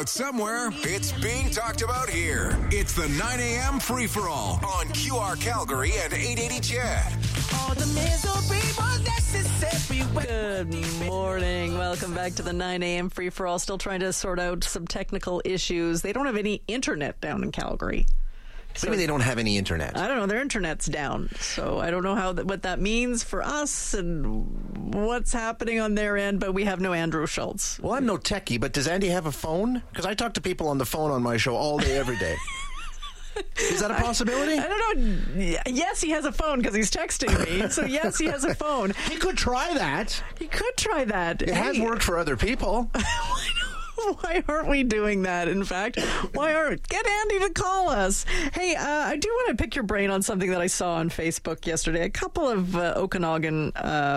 Somewhere, it's being talked about here. It's the 9 a.m. free-for-all on QR Calgary and 880 CHED. All the misery was necessary. Good morning. Welcome back to the 9 a.m. free-for-all. Still trying to sort out some technical issues. They don't have any internet down in Calgary. So maybe they don't have any internet. I don't know. Their internet's down. So I don't know what that means for us and what's happening on their end, but we have no Andrew Schultz. Well, I'm no techie, but does Andy have a phone? Because I talk to people on the phone on my show all day, every day. Is that a possibility? I don't know. Yes, he has a phone because he's texting me. So yes, he has a phone. He could try that. He could try that. It has worked for other people. Why aren't we doing that, in fact? Get Andy to call us. Hey, I do want to pick your brain on something that I saw on Facebook yesterday. A couple of Okanagan,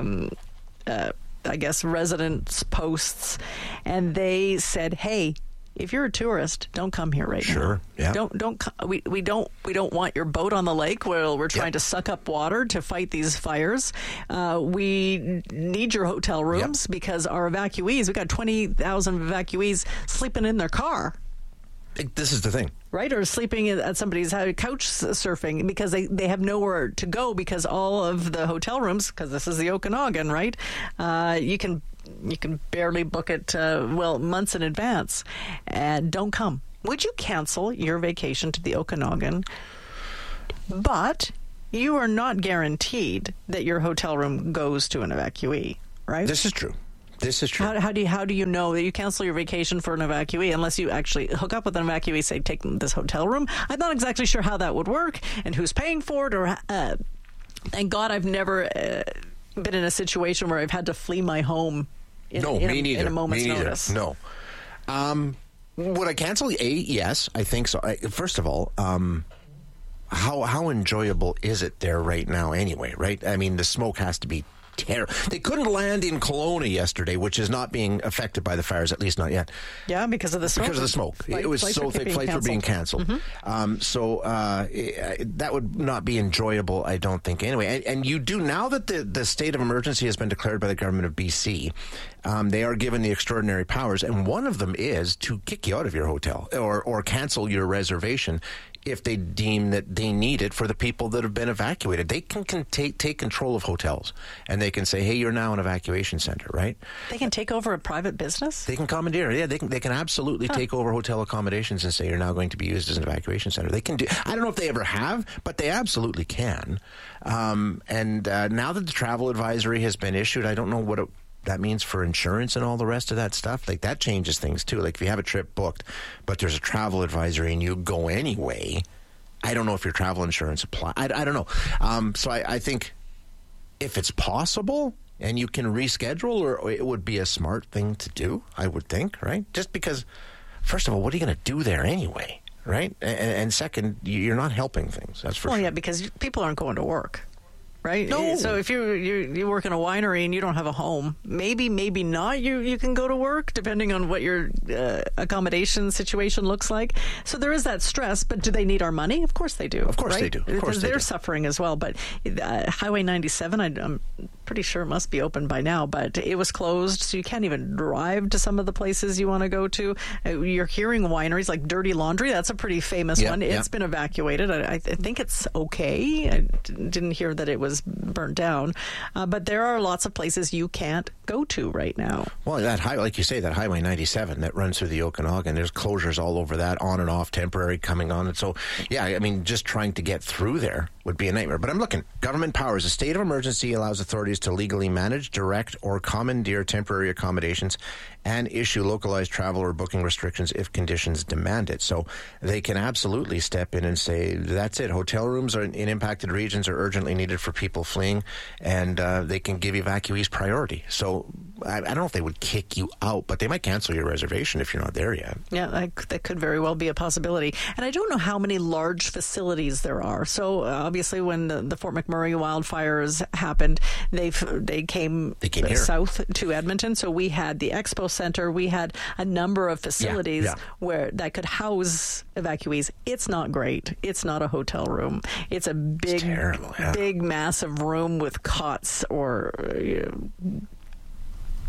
I guess, residents' posts, and they said, hey, if you're a tourist, don't come here right now. Sure. Yeah. We don't want your boat on the lake where we're trying to suck up water to fight these fires. We need your hotel rooms because our evacuees, we got 20,000 evacuees sleeping in their car. This is the thing. Right, or sleeping at somebody's house, couch surfing, because they have nowhere to go because all of the hotel rooms, because this is the Okanagan, right? You can barely book it, months in advance. And don't come. Would you cancel your vacation to the Okanagan? But you are not guaranteed that your hotel room goes to an evacuee, right? This is true. How do you know that you cancel your vacation for an evacuee unless you actually hook up with an evacuee, say, take this hotel room? I'm not exactly sure how that would work and who's paying for it. Or thank God I've never been in a situation where I've had to flee my home in a moment's notice. No. Would I cancel? Yes, I think so. First of all, how enjoyable is it there right now anyway, right? I mean, the smoke has to be terrible. They couldn't land in Kelowna yesterday, which is not being affected by the fires, at least not yet. Yeah, because of the smoke. Because of the smoke. It was so thick, flights were being canceled. Mm-hmm. That would not be enjoyable, I don't think, anyway. And you do, now that the state of emergency has been declared by the government of BC, they are given the extraordinary powers, and one of them is to kick you out of your hotel or cancel your reservation if they deem that they need it for the people that have been evacuated. They can take control of hotels, and they can say, hey, you're now an evacuation center, right? They can take over a private business? They can commandeer. Yeah, they can absolutely take over hotel accommodations and say you're now going to be used as an evacuation center. They can do. I don't know if they ever have, but they absolutely can. Now that the travel advisory has been issued, I don't know what that means for insurance and all the rest of that stuff. Like, that changes things too. Like, if you have a trip booked, but there's a travel advisory and you go anyway, I don't know if your travel insurance applies. I don't know. So I think if it's possible and you can reschedule, or it would be a smart thing to do, I would think, right? Just because, first of all, what are you going to do there anyway, right? And second, you're not helping things. That's for sure. Well, yeah, because people aren't going to work. Right? No. So if you work in a winery and you don't have a home, maybe not, you can go to work, depending on what your accommodation situation looks like. So there is that stress, but do they need our money? Of course they do. Of course right? they do. Of course because they they're do. suffering as well. But Highway 97, I'm pretty sure it must be open by now, but it was closed, so you can't even drive to some of the places you want to go to. You're hearing wineries like Dirty Laundry. That's a pretty famous one. It's been evacuated. I think it's okay. I didn't hear that it was burnt down, but there are lots of places you can't go to right now. Well, like you say, that Highway 97 that runs through the Okanagan, there's closures all over that, on and off, temporary, coming on. And so, yeah, I mean, just trying to get through there would be a nightmare. But I'm looking. Government powers. A state of emergency allows authorities to legally manage, direct, or commandeer temporary accommodations and issue localized travel or booking restrictions if conditions demand it. So they can absolutely step in and say, that's it. Hotel rooms in impacted regions are urgently needed for people fleeing, and they can give evacuees priority. So I don't know if they would kick you out, but they might cancel your reservation if you're not there yet. Yeah, that could very well be a possibility. And I don't know how many large facilities there are. So obviously when the Fort McMurray wildfires happened, they came here. South to Edmonton. So we had the Expo Center. We had a number of facilities where that could house evacuees. It's not great. It's not a hotel room. It's a big, massive room with cots or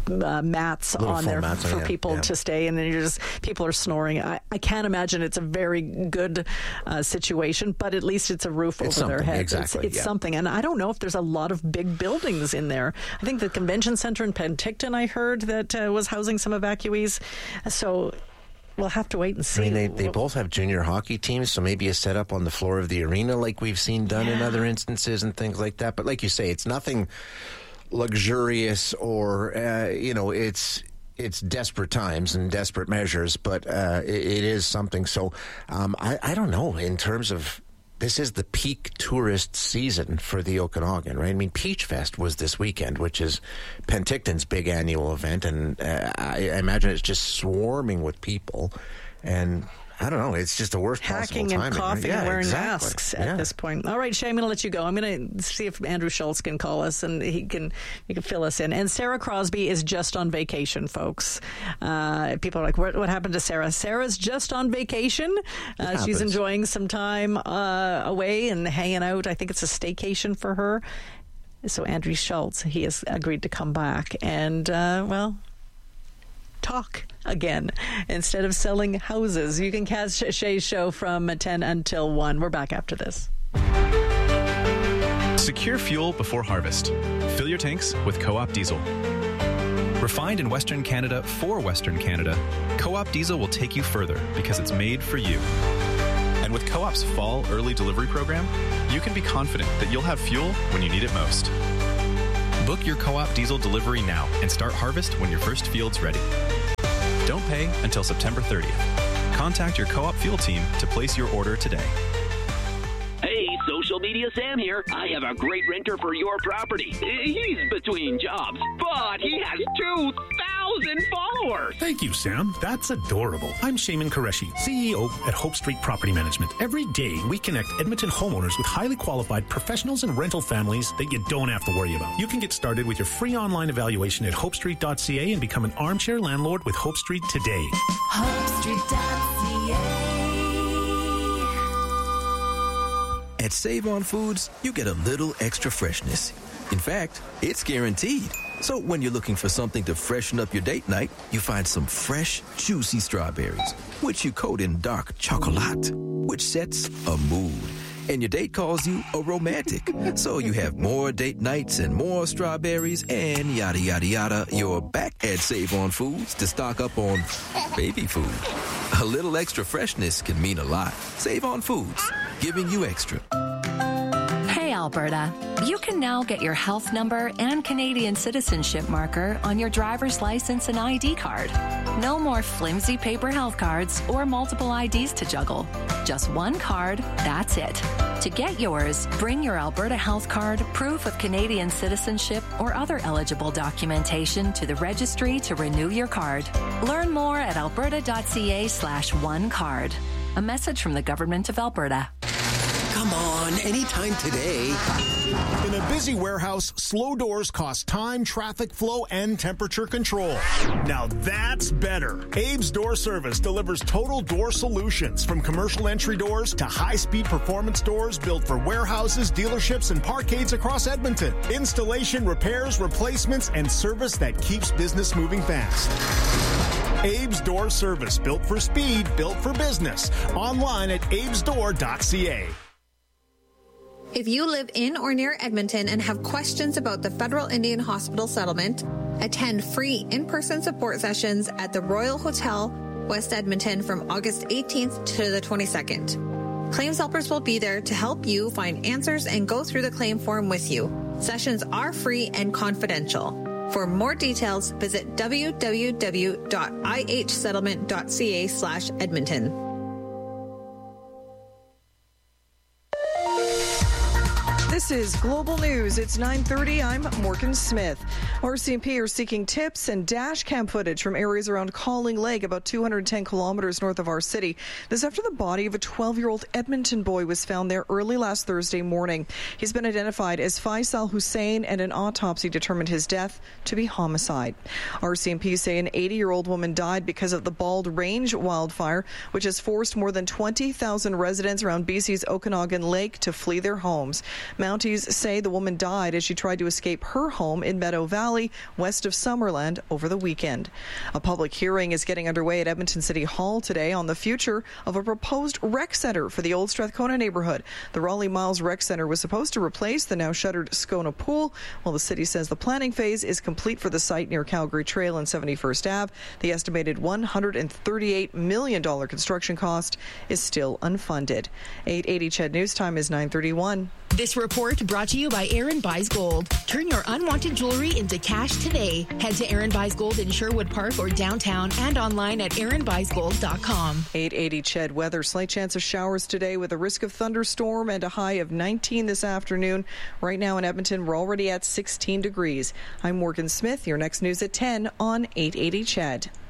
mats on there for people to stay, and then people are snoring. I can't imagine it's a very good situation, but at least it's a roof over their heads. Exactly, it's something. And I don't know if there's a lot of big buildings in there. I think the convention center in Penticton, I heard, that was housing some evacuees. So we'll have to wait and see. I mean, they both have junior hockey teams, so maybe a setup on the floor of the arena like we've seen done in other instances and things like that. But like you say, it's nothing luxurious or, it's desperate times and desperate measures, but it is something. So I don't know, in terms of, this is the peak tourist season for the Okanagan, right? I mean, Peach Fest was this weekend, which is Penticton's big annual event, and I imagine it's just swarming with people. And I don't know, it's just the worst possible timing. Hacking and coughing and wearing exactly. masks at this point. All right, Shay, I'm going to let you go. I'm going to see if Andrew Schultz can call us and he can fill us in. And Sarah Crosby is just on vacation, folks. People are like, what happened to Sarah? Sarah's just on vacation. She's enjoying some time away and hanging out. I think it's a staycation for her. So Andrew Schultz, he has agreed to come back and, talk again instead of selling houses. You can catch Shay's show from 10 until 1. We're back after this. Secure fuel before harvest. Fill your tanks with Co-op Diesel. Refined in Western Canada for Western Canada, Co-op Diesel will take you further because it's made for you. And with Co-op's fall early delivery program, you can be confident that you'll have fuel when you need it most. Book your Co-op Diesel delivery now and start harvest when your first field's ready. Don't pay until September 30th. Contact your Co-op fuel team to place your order today. Hey, Social Media Sam here. I have a great renter for your property. He's between jobs, but he has 2,000 followers. Thank you, Sam. That's adorable. I'm Shaman Qureshi, CEO at Hope Street Property Management. Every day, we connect Edmonton homeowners with highly qualified professionals and rental families that you don't have to worry about. You can get started with your free online evaluation at hopestreet.ca and become an armchair landlord with Hope Street today. HopeStreet.ca. At Save On Foods, you get a little extra freshness. In fact, it's guaranteed. So when you're looking for something to freshen up your date night, you find some fresh, juicy strawberries, which you coat in dark chocolate, which sets a mood. And your date calls you a romantic. So you have more date nights and more strawberries and yada, yada, yada. You're back at Save On Foods to stock up on baby food. A little extra freshness can mean a lot. Save On Foods, giving you extra. Hey, Alberta. You can now get your health number and Canadian citizenship marker on your driver's license and ID card. No more flimsy paper health cards or multiple IDs to juggle. Just one card, that's it. To get yours, bring your Alberta health card, proof of Canadian citizenship, or other eligible documentation to the registry to renew your card. Learn more at alberta.ca/onecard. A message from the Government of Alberta. Come on, anytime today. In a busy warehouse, slow doors cost time, traffic flow, and temperature control. Now that's better. Abe's Door Service delivers total door solutions, from commercial entry doors to high-speed performance doors built for warehouses, dealerships, and parkades across Edmonton. Installation, repairs, replacements, and service that keeps business moving fast. Abe's Door Service, built for speed, built for business. Online at abesdoor.ca. If you live in or near Edmonton and have questions about the Federal Indian Hospital settlement, attend free in-person support sessions at the Royal Hotel, West Edmonton from August 18th to the 22nd. Claims helpers will be there to help you find answers and go through the claim form with you. Sessions are free and confidential. For more details, visit www.ihsettlement.ca/Edmonton. This is Global News. It's 9:30. I'm Morgan Smith. RCMP are seeking tips and dash cam footage from areas around Calling Lake, about 210 kilometers north of our city. This after the body of a 12-year-old Edmonton boy was found there early last Thursday morning. He's been identified as Faisal Hussein, and an autopsy determined his death to be homicide. RCMP say an 80-year-old woman died because of the Bald Range wildfire, which has forced more than 20,000 residents around BC's Okanagan Lake to flee their homes. Mount Mounties say the woman died as she tried to escape her home in Meadow Valley, west of Summerland, over the weekend. A public hearing is getting underway at Edmonton City Hall today on the future of a proposed rec center for the old Strathcona neighborhood. The Raleigh Miles Rec Center was supposed to replace the now shuttered Scona Pool. While the city says the planning phase is complete for the site near Calgary Trail and 71st Ave, the estimated $138 million construction cost is still unfunded. 880 CHED News Time is 9:31. This report brought to you by Aaron Buys Gold. Turn your unwanted jewelry into cash today. Head to Aaron Buys Gold in Sherwood Park or downtown and online at aaronbuysgold.com. 880 CHED weather. Slight chance of showers today with a risk of thunderstorm and a high of 19 this afternoon. Right now in Edmonton, we're already at 16 degrees. I'm Morgan Smith. Your next news at 10 on 880 CHED.